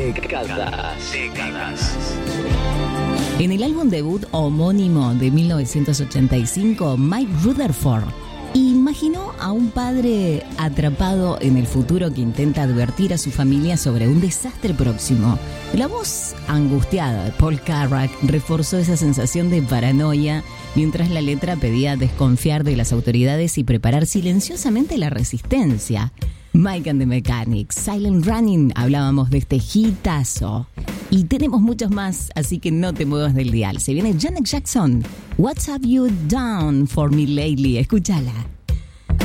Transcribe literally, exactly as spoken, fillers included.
Décadas. Décadas. En el álbum debut homónimo de mil novecientos ochenta y cinco, Mike Rutherford imaginó a un padre atrapado en el futuro que intenta advertir a su familia sobre un desastre próximo. La voz angustiada de Paul Carrack reforzó esa sensación de paranoia, mientras la letra pedía desconfiar de las autoridades y preparar silenciosamente la resistencia. Mike and the Mechanics, Silent Running, hablábamos de este hitazo. Y tenemos muchos más, así que no te muevas del dial. Se viene Janet Jackson. What have you done for me lately? Escúchala.